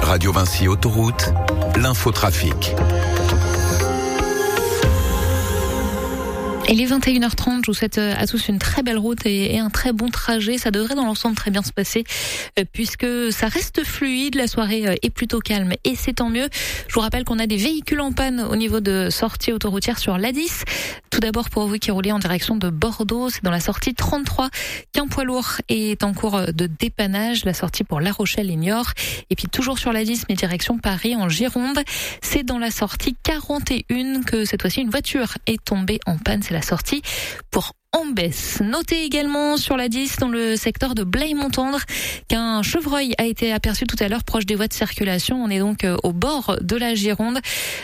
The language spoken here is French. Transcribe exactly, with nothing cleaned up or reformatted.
Radio Vinci Autoroute, l'infotrafic. Il est vingt et une heures trente, je vous souhaite à tous une très belle route et un très bon trajet. Ça devrait dans l'ensemble très bien se passer puisque ça reste fluide. La soirée est plutôt calme et c'est tant mieux. Je vous rappelle qu'on a des véhicules en panne au niveau de sortie autoroutière sur l'A dix. Tout d'abord pour vous qui roulez en direction de Bordeaux, c'est dans la sortie trente-trois qu'un poids lourd est en cours de dépannage. La sortie pour La Rochelle et Niort. Et puis toujours sur l'A dix mais direction Paris en Gironde. C'est dans la sortie quarante et un que cette fois-ci une voiture est tombée en panne. C'est la sortie pour Ambès. Notez également sur l'A dix dans le secteur de Blaye-Montendre qu'un chevreuil a été aperçu tout à l'heure proche des voies de circulation. On est donc au bord de la Gironde.